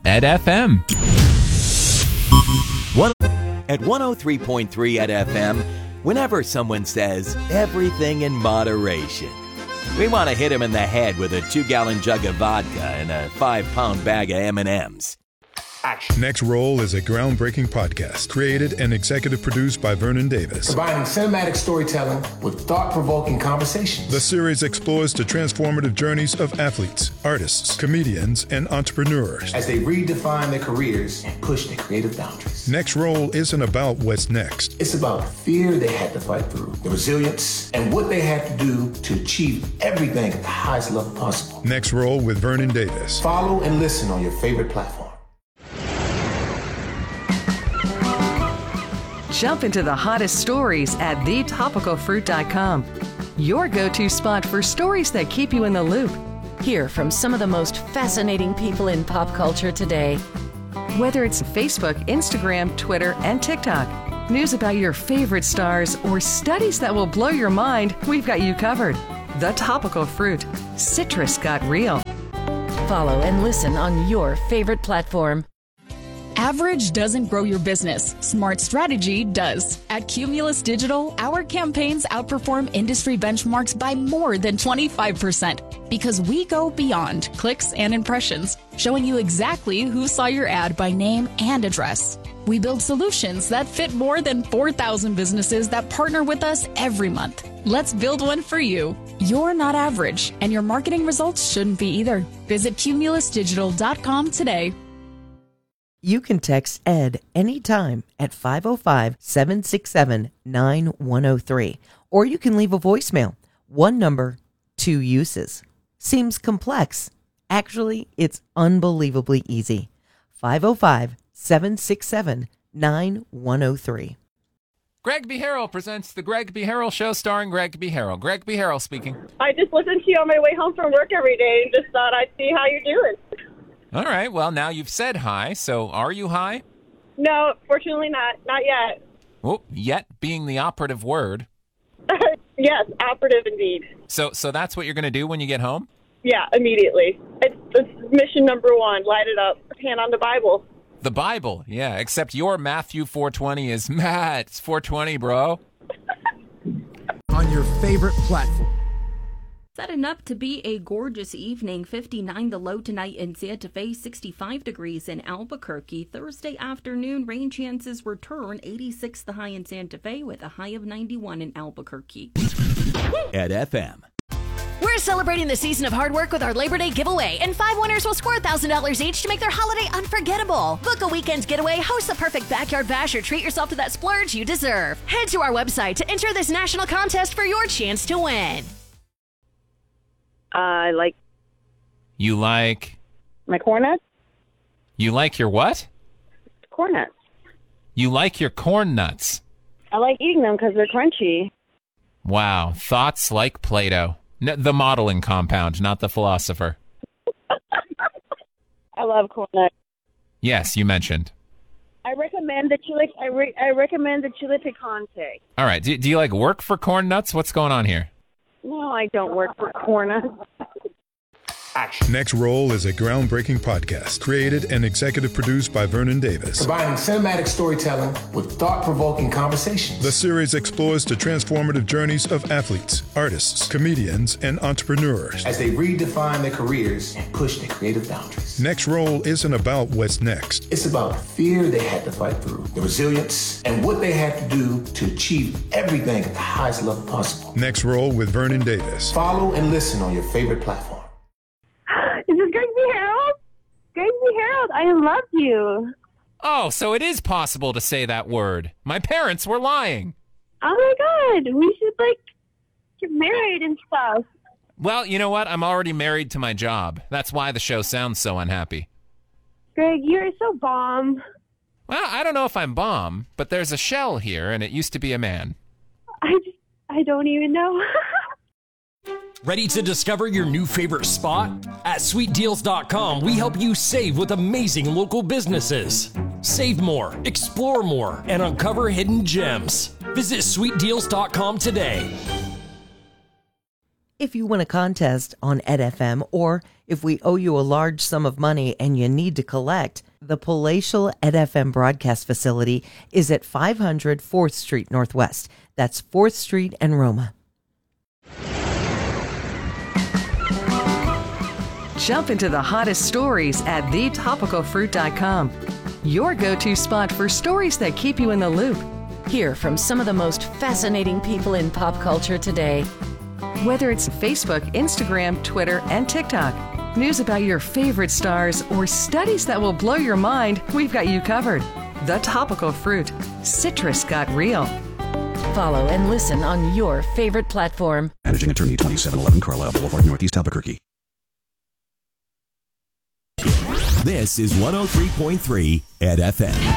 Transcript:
FM. At 103.3 at FM, whenever someone says everything in moderation, we want to hit them in the head with a 2-gallon jug of vodka and a 5-pound bag of M&Ms. Next Roll is a groundbreaking podcast created and executive produced by Vernon Davis. Combining cinematic storytelling with thought-provoking conversations. The series explores the transformative journeys of athletes, artists, comedians, and entrepreneurs as they redefine their careers and push their creative boundaries. Next Roll isn't about what's next. It's about the fear they had to fight through, the resilience, and what they had to do to achieve everything at the highest level possible. Next Roll with Vernon Davis. Follow and listen on your favorite platform. Jump into the hottest stories at thetopicalfruit.com. Your go-to spot for stories that keep you in the loop. Hear from some of the most fascinating people in pop culture today. Whether it's Facebook, Instagram, Twitter, and TikTok, news about your favorite stars, or studies that will blow your mind, we've got you covered. The Topical Fruit. Citrus got real. Follow and listen on your favorite platform. Average doesn't grow your business. Smart strategy does. At Cumulus Digital, our campaigns outperform industry benchmarks by more than 25% because we go beyond clicks and impressions, showing you exactly who saw your ad by name and address. We build solutions that fit more than 4,000 businesses that partner with us every month. Let's build one for you. You're not average, and your marketing results shouldn't be either. Visit cumulusdigital.com today. You can text ED anytime at 505-767-9103. Or you can leave a voicemail. One number, 2 uses. Seems complex. Actually, it's unbelievably easy. 505-767-9103. Greg B. Harrell presents The Greg B. Harrell Show starring Greg B. Harrell. Greg B. Harrell speaking. I just listen to you on my way home from work every day and just thought I'd see how you're doing. All right, well, now you've said hi, so are you high? No, fortunately not. Not yet. Oh, yet being the operative word. Yes, operative indeed. So that's what you're going to do when you get home? Yeah, immediately. It's mission number 1. Light it up. Hand on the Bible. The Bible, yeah, except your Matthew 4:20 is, Matt, it's 4:20, bro. On your favorite platform. Setting up to be a gorgeous evening. 59 the low tonight in Santa Fe, 65 degrees in Albuquerque. Thursday afternoon, rain chances return. 86 the high in Santa Fe with a high of 91 in Albuquerque. At FM. We're celebrating the season of hard work with our Labor Day giveaway, and 5 winners will score $1,000 each to make their holiday unforgettable. Book a weekend getaway, host the perfect backyard bash, or treat yourself to that splurge you deserve. Head to our website to enter this national contest for your chance to win. You like? My corn nuts? You like your what? Corn nuts. You like your corn nuts. I like eating them because they're crunchy. Wow, thoughts like Plato. The modeling compound, not the philosopher. I love corn nuts. Yes, you mentioned. I recommend the chile. I recommend the chile picante. All right. Do you like work for corn nuts? What's going on here? No, I don't work for corn nuts. Next Roll is a groundbreaking podcast created and executive produced by Vernon Davis. Combining cinematic storytelling with thought-provoking conversations. The series explores the transformative journeys of athletes, artists, comedians, and entrepreneurs as they redefine their careers and push their creative boundaries. Next Roll isn't about what's next. It's about the fear they had to fight through, the resilience, and what they had to do to achieve everything at the highest level possible. Next Roll with Vernon Davis. Follow and listen on your favorite platform. Is this Greg B. Harrell? Greg B. Harrell, I love you. Oh, so it is possible to say that word. My parents were lying. Oh my God, we should get married and stuff. Well, you know what? I'm already married to my job. That's why the show sounds so unhappy. Greg, you're so bomb. Well, I don't know if I'm bomb, but there's a shell here, and it used to be a man. I don't even know. Ready to discover your new favorite spot? At SweetDeals.com, we help you save with amazing local businesses. Save more, explore more, and uncover hidden gems. Visit SweetDeals.com today. If you win a contest on EdFM, or If we owe you a large sum of money and you need to collect, the Palatial Ed FM broadcast facility is at 500 4th Street Northwest. That's 4th Street and Roma. Jump into the hottest stories at thetopicalfruit.com. Your go-to spot for stories that keep you in the loop. Hear from some of the most fascinating people in pop culture today. Whether it's Facebook, Instagram, Twitter, and TikTok, news about your favorite stars, or studies that will blow your mind, we've got you covered. The Topical Fruit. Citrus got real. Follow and listen on your favorite platform. Managing Attorney, 2711 Carlisle Boulevard, Northeast Albuquerque. This is 103.3 Ed FM.